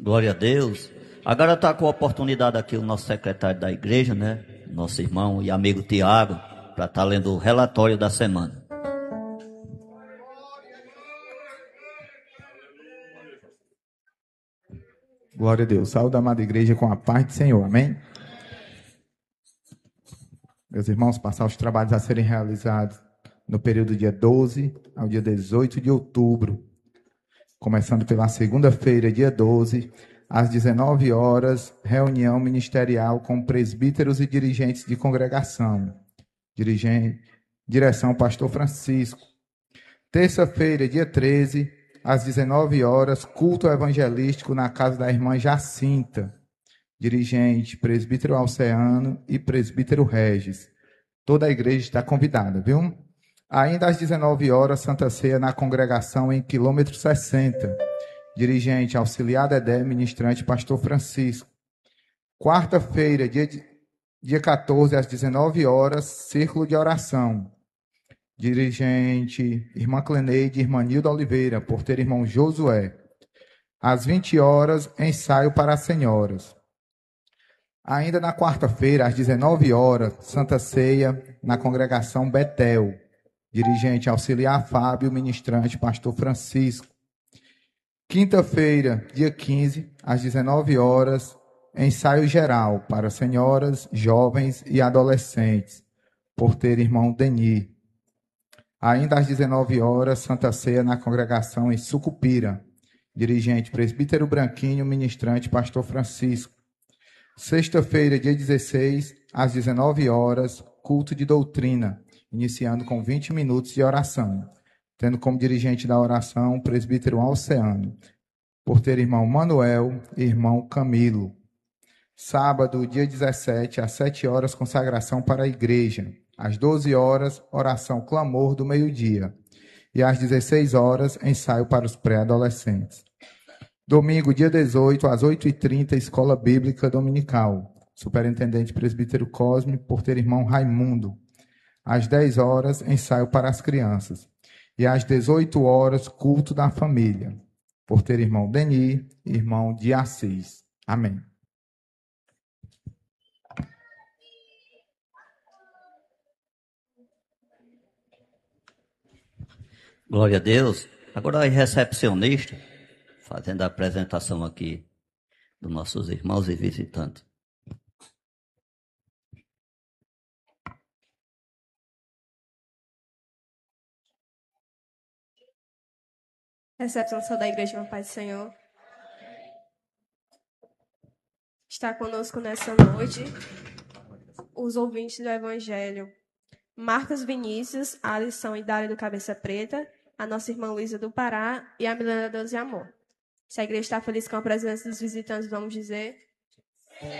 Glória a Deus. Agora está com a oportunidade aqui o nosso secretário da igreja, né? Nosso irmão e amigo Tiago, para estar lendo o relatório da semana. Glória a Deus. Saúde, amada igreja, com a paz do Senhor. Amém? Meus irmãos, passar os trabalhos a serem realizados no período dia 12 ao dia 18 de outubro. Começando pela segunda-feira, dia 12, às 19 horas, reunião ministerial com presbíteros e dirigentes de congregação. Direção Pastor Francisco. Terça-feira, dia 13, às 19 horas, culto evangelístico na casa da irmã Jacinta. Dirigente, presbítero Alceano e presbítero Regis. Toda a igreja está convidada, viu? Ainda às 19 horas, Santa Ceia na congregação em quilômetro 60. Dirigente, auxiliar Dedé, ministrante, pastor Francisco. Quarta-feira, dia 14, às 19 horas, círculo de oração. Dirigente, irmã Cleneide, irmã Nilda Oliveira, porteiro irmão Josué. Às 20 horas, ensaio para as senhoras. Ainda na quarta-feira, às 19 horas, Santa Ceia, na congregação Betel. Dirigente auxiliar Fábio, ministrante, pastor Francisco. Quinta-feira, dia 15, às 19 horas, ensaio geral para senhoras, jovens e adolescentes. Porteiro irmão Denis. Ainda às 19 horas, Santa Ceia na congregação em Sucupira. Dirigente presbítero Branquinho, ministrante, pastor Francisco. Sexta-feira, dia 16, às 19 horas, culto de doutrina, iniciando com 20 minutos de oração, tendo como dirigente da oração o presbítero Alceano, porteiro irmão Manuel e irmão Camilo. Sábado, dia 17, às 7 horas, consagração para a igreja. Às 12 horas, oração clamor do meio-dia. E às 16 horas, ensaio para os pré-adolescentes. Domingo, dia 18, às 8h30, Escola Bíblica Dominical. Superintendente presbítero Cosme, porteiro irmão Raimundo. Às 10 horas, ensaio para as crianças. E às 18 horas, culto da família. Porteiro irmão Denis, irmão de Assis. Amém. Glória a Deus. Agora a recepcionista, fazendo a apresentação aqui dos nossos irmãos e visitantes. Recepção da Igreja Meu Pai do Senhor. Está conosco nessa noite os ouvintes do Evangelho. Marcos Vinícius, Alisson e Dália do Cabeça Preta, a nossa irmã Luísa do Pará e a Milena Deus e Amor. Se a igreja está feliz com a presença dos visitantes, vamos dizer...